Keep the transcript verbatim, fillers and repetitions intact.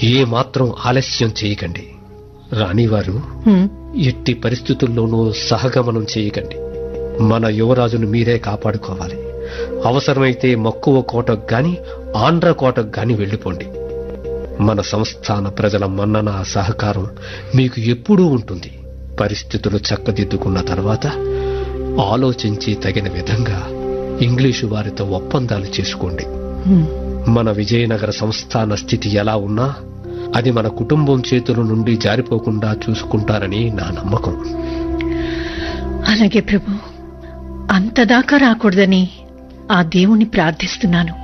ఏ మాత్రం ఆలస్యం చేయకండి. రాణివారు, ఎట్టి పరిస్థితుల్లోనూ సహగమనం చేయకండి. మన యువరాజును మీరే కాపాడుకోవాలి. అవసరమైతే మక్కువ కోటకు గాని ఆంధ్ర కోటకు గాని వెళ్లిపోండి. మన సంస్థాన ప్రజల మన్నన సహకారం మీకు ఎప్పుడూ ఉంటుంది. పరిస్థితులు చక్కదిద్దుకున్న తర్వాత ఆలోచించి తగిన విధంగా ఇంగ్లీషు వారితో ఒప్పందాలు చేసుకోండి. మన విజయనగర సంస్థాన స్థితి ఎలా ఉన్నా అది మన కుటుంబం చేతుల నుండి జారిపోకుండా చూసుకుంటారని నా నమ్మకం. అలాగే ప్రభు, అంతదాకా రాకూడదని ఆ దేవుణ్ణి ప్రార్థిస్తున్నాను.